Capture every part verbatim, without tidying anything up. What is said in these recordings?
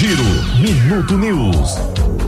Giro, Minuto News.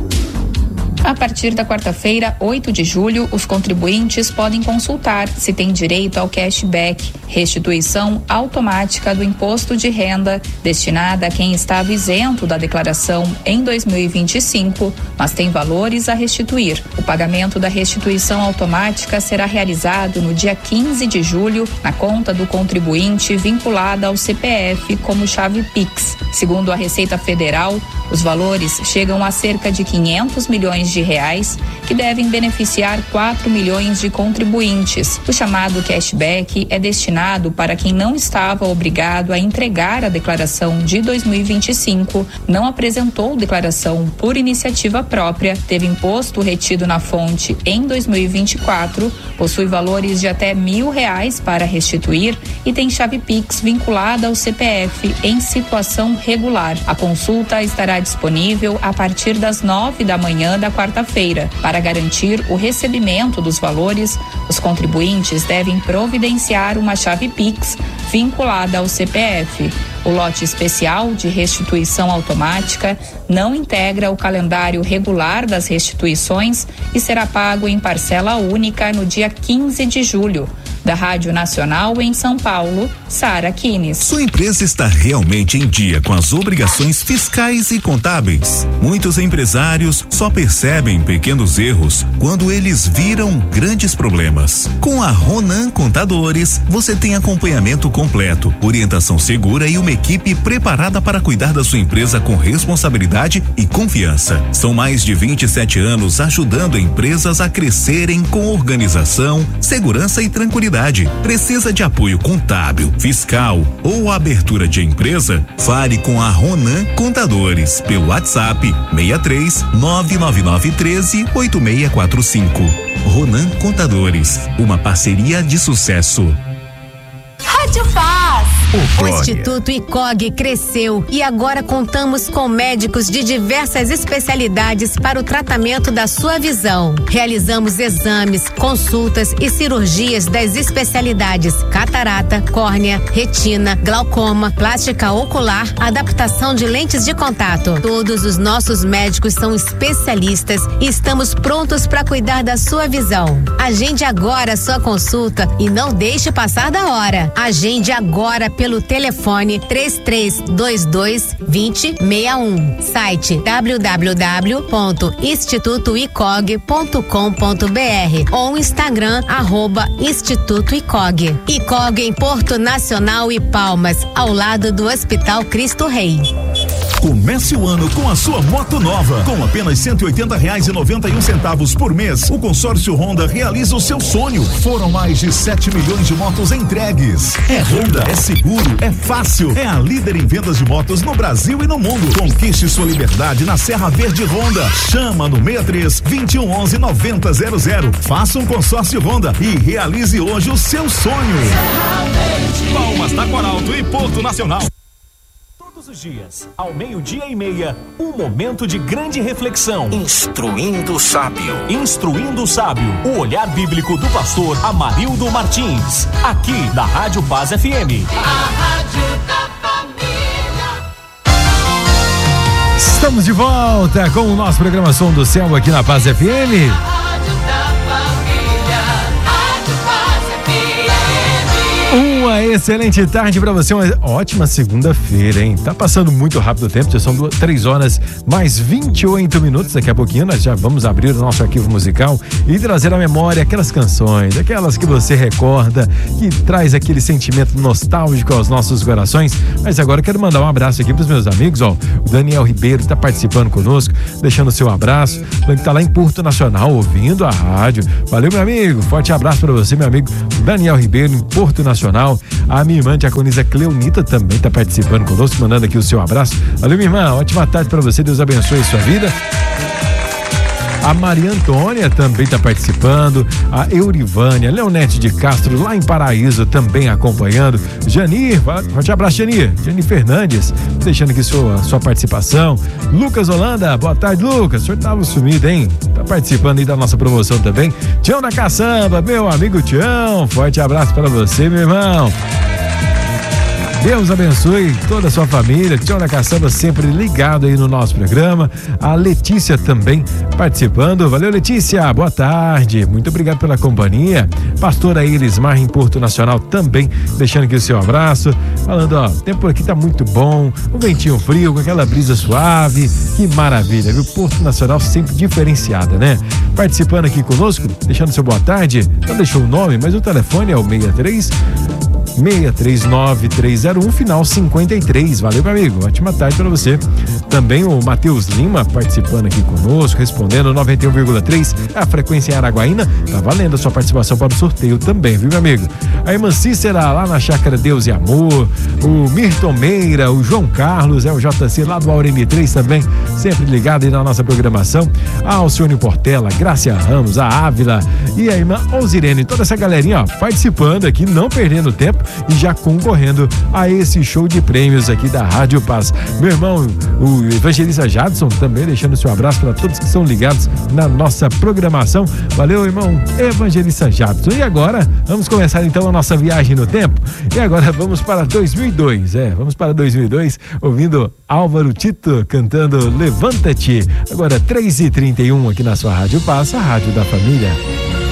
A partir da quarta-feira, oito de julho, os contribuintes podem consultar se têm direito ao cashback, restituição automática do imposto de renda destinada a quem estava isento da declaração em dois mil e vinte e cinco, mas tem valores a restituir. O pagamento da restituição automática será realizado no dia quinze de julho na conta do contribuinte vinculada ao C P F como chave Pix. Segundo a Receita Federal, os valores chegam a cerca de quinhentos milhões de reais, que devem beneficiar quatro milhões de contribuintes. O chamado cashback é destinado para quem não estava obrigado a entregar a declaração de dois mil e vinte e cinco, não apresentou declaração por iniciativa própria, teve imposto retido na fonte em dois mil e vinte e quatro, possui valores de até mil reais para restituir e tem chave Pix vinculada ao C P F em situação regular. A consulta estará disponível a partir das nove da manhã da quarta-feira. Para garantir o recebimento dos valores, os contribuintes devem providenciar uma chave Pix vinculada ao C P F. O lote especial de restituição automática não integra o calendário regular das restituições e será pago em parcela única no dia quinze de julho. Da Rádio Nacional em São Paulo, Sara Kines. Sua empresa está realmente em dia com as obrigações fiscais e contábeis. Muitos empresários só percebem pequenos erros quando eles viram grandes problemas. Com a Ronan Contadores, você tem acompanhamento completo, orientação segura e uma equipe preparada para cuidar da sua empresa com responsabilidade e confiança. São mais de vinte e sete anos ajudando empresas a crescerem com organização, segurança e tranquilidade. Precisa de apoio contábil, fiscal ou abertura de empresa? Fale com a Ronan Contadores pelo WhatsApp seis três nove nove nove um três oito seis quatro cinco. Ronan Contadores, uma parceria de sucesso. Rádio Paz. O, o Instituto I C O G cresceu e agora contamos com médicos de diversas especialidades para o tratamento da sua visão. Realizamos exames, consultas e cirurgias das especialidades catarata, córnea, retina, glaucoma, plástica ocular, adaptação de lentes de contato. Todos os nossos médicos são especialistas e estamos prontos para cuidar da sua visão. Agende agora a sua consulta e não deixe passar da hora. Agende agora pelo telefone três três dois dois, dois zero seis um. Site w w w ponto instituto i c o g ponto com ponto b r ou Instagram arroba Instituto I C O G. I C O G em Porto Nacional e Palmas, ao lado do Hospital Cristo Rei. Comece o ano com a sua moto nova. Com apenas cento e oitenta reais e noventa e um centavos por mês, o consórcio Honda realiza o seu sonho. Foram mais de sete milhões de motos entregues. É Honda, é seguro, é fácil. É a líder em vendas de motos no Brasil e no mundo. Conquiste sua liberdade na Serra Verde Honda. Chama no seis três, vinte e um, onze, noventa zero zero. Faça um consórcio Honda e realize hoje o seu sonho. Palmas da Coralto e Porto Nacional. Todos os dias, ao meio-dia e meia, um momento de grande reflexão. Instruindo o Sábio. Instruindo o Sábio, o olhar bíblico do pastor Amarildo Martins. Aqui na Rádio Paz F M. A Rádio da Família. Estamos de volta com o nosso programação do céu aqui na Paz F M. Uma excelente tarde para você, uma ótima segunda-feira, hein? Tá passando muito rápido o tempo, já são duas, três horas mais vinte e oito minutos. Daqui a pouquinho nós já vamos abrir o nosso arquivo musical e trazer à memória aquelas canções, aquelas que você recorda, que traz aquele sentimento nostálgico aos nossos corações. Mas agora eu quero mandar um abraço aqui pros meus amigos, ó. O Daniel Ribeiro está participando conosco, deixando o seu abraço, falando que tá lá em Porto Nacional, ouvindo a rádio. Valeu, meu amigo, forte abraço para você, meu amigo Daniel Ribeiro, em Porto Nacional. A minha irmã diaconisa Cleonita também está participando conosco, mandando aqui o seu abraço. Valeu, minha irmã, ótima tarde para você, Deus abençoe a sua vida. A Maria Antônia também está participando, a Eurivânia, Leonete de Castro, lá em Paraíso, também acompanhando. Janir, forte abraço, Janir. Janir Fernandes, deixando aqui sua, sua participação. Lucas Holanda, boa tarde, Lucas. O senhor estava sumido, hein? Tá participando aí da nossa promoção também. Tião da Caçamba, meu amigo Tião, forte abraço para você, meu irmão. Deus abençoe toda a sua família. Tião da Caçamba sempre ligado aí no nosso programa. A Letícia também participando. Valeu, Letícia. Boa tarde. Muito obrigado pela companhia. Pastora Elismar em Porto Nacional também deixando aqui o seu abraço. Falando, ó, o tempo aqui tá muito bom. Um ventinho frio com aquela brisa suave. Que maravilha, viu? Porto Nacional sempre diferenciada, né? Participando aqui conosco, deixando seu boa tarde. Não deixou o nome, mas o telefone é o seis três seis três nove três zero um, final cinquenta e três. Valeu, meu amigo. Ótima tarde para você. Também o Matheus Lima participando aqui conosco, respondendo noventa e um vírgula três, a frequência em Araguaína. Tá valendo a sua participação para o sorteio também, viu, meu amigo? A irmã Cícera lá na Chácara Deus e Amor, o Mirton Meira, o João Carlos, é o J C lá do Aura M três também, sempre ligado aí na nossa programação. A Alcione Portela, Grácia Ramos, a Ávila e a irmã Osirene, toda essa galerinha, ó, participando aqui, não perdendo tempo e já concorrendo a esse show de prêmios aqui da Rádio Paz. Meu irmão, o Evangelista Jadson, também deixando seu abraço para todos que são ligados na nossa programação. Valeu, irmão Evangelista Jadson. E agora, vamos começar então a nossa viagem no tempo. E agora vamos para dois mil e dois, é, vamos para dois mil e dois, ouvindo Álvaro Tito cantando Levanta-te. Agora três e trinta e um aqui na sua Rádio Paz, a Rádio da Família.